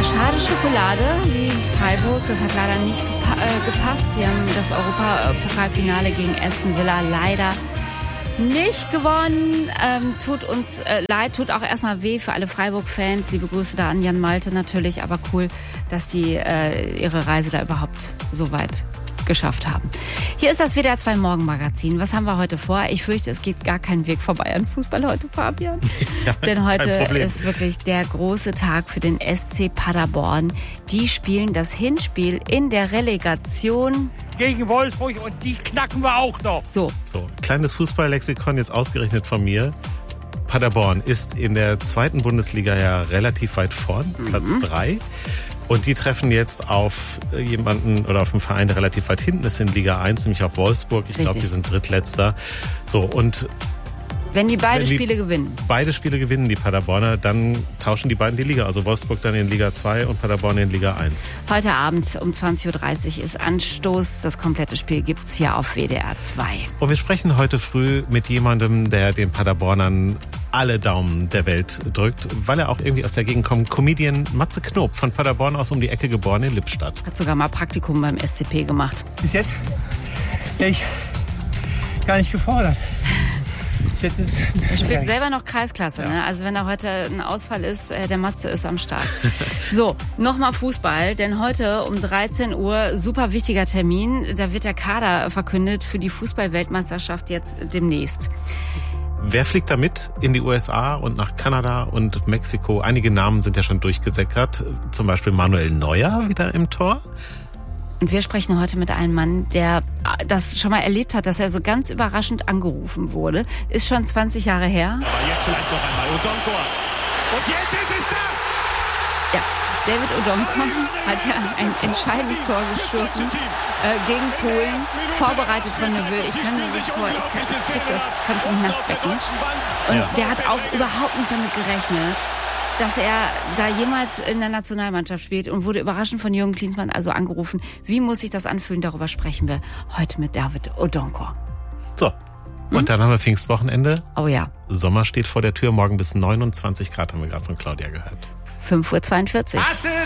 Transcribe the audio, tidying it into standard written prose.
Schade Schokolade, wie Freiburg. Das hat leider nicht gepasst. Sie haben das Europapokalfinale gegen Aston Villa leider nicht gewonnen. Tut uns leid, tut auch erstmal weh für alle Freiburg-Fans. Liebe Grüße da an Jan Malte natürlich. Aber cool, dass die ihre Reise da überhaupt so weit geschafft haben. Hier ist das WDR 2 Morgenmagazin. Was haben wir heute vor? Ich fürchte, es geht gar kein Weg vorbei an Fußball heute, Fabian. Ja, denn heute ist wirklich der große Tag für den SC Paderborn. Die spielen das Hinspiel in der Relegation gegen Wolfsburg und die knacken wir auch noch. So, kleines Fußballlexikon jetzt ausgerechnet von mir. Paderborn ist in der 2. Bundesliga ja relativ weit vorn, Platz 3. Und die treffen jetzt auf jemanden oder auf einen Verein, der relativ weit hinten ist in Liga 1, nämlich auf Wolfsburg. Ich glaube, die sind Drittletzter. So, und wenn die Spiele gewinnen. Beide Spiele gewinnen die Paderborner, dann tauschen die beiden die Liga. Also Wolfsburg dann in Liga 2 und Paderborn in Liga 1. Heute Abend um 20.30 Uhr ist Anstoß. Das komplette Spiel gibt's hier auf WDR 2. Und wir sprechen heute früh mit jemandem, der den Paderbornern alle Daumen der Welt drückt, weil er auch irgendwie aus der Gegend kommt. Comedian Matze Knob, von Paderborn aus um die Ecke geboren in Lippstadt. Hat sogar mal Praktikum beim SCP gemacht. Bis jetzt wäre ich gar nicht gefordert. Er spielt selber noch Kreisklasse, ne? Also wenn da heute ein Ausfall ist, der Matze ist am Start. So, nochmal Fußball, denn heute um 13 Uhr, super wichtiger Termin, da wird der Kader verkündet für die Fußball-Weltmeisterschaft jetzt demnächst. Wer fliegt da mit in die USA und nach Kanada und Mexiko? Einige Namen sind ja schon durchgesickert, zum Beispiel Manuel Neuer wieder im Tor. Und wir sprechen heute mit einem Mann, der das schon mal erlebt hat, dass er so ganz überraschend angerufen wurde. Ist schon 20 Jahre her. Aber jetzt vielleicht noch einmal Odonkor. Und jetzt ist es da! Ja, David Odonkor hat ja ein entscheidendes Tor geschossen gegen Polen, vorbereitet von Neville. Ich kann dieses Tor, das kannst du mich nachts wecken. Und der hat auch überhaupt nicht damit gerechnet, dass er da jemals in der Nationalmannschaft spielt und wurde überraschend von Jürgen Klinsmann also angerufen. Wie muss sich das anfühlen? Darüber sprechen wir heute mit David Odonkor. So, und dann haben wir Pfingstwochenende. Oh ja. Sommer steht vor der Tür, morgen bis 29 Grad haben wir gerade von Claudia gehört. 5.42 Uhr.